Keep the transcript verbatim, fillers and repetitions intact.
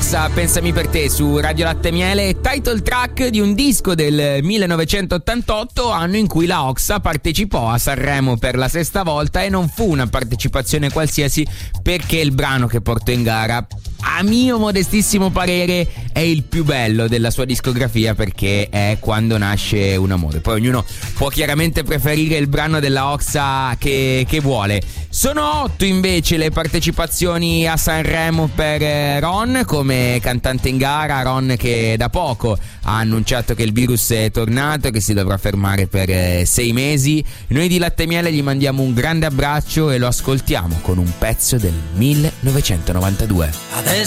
Oxa, Pensami per te su Radio Latte Miele, title track di un disco del millenovecentottantotto, anno in cui la Oxa partecipò a Sanremo per la sesta volta, e non fu una partecipazione qualsiasi, perché il brano che portò in gara, a mio modestissimo parere, è il più bello della sua discografia, perché è Quando nasce un amore. Poi ognuno può chiaramente preferire il brano della Oxa che, che vuole. Sono otto invece le partecipazioni a Sanremo per Ron come cantante in gara. Ron che da poco ha annunciato che il virus è tornato e che si dovrà fermare per sei mesi. Noi di Latte Miele gli mandiamo un grande abbraccio e lo ascoltiamo con un pezzo del millenovecentonovantadue. Adesso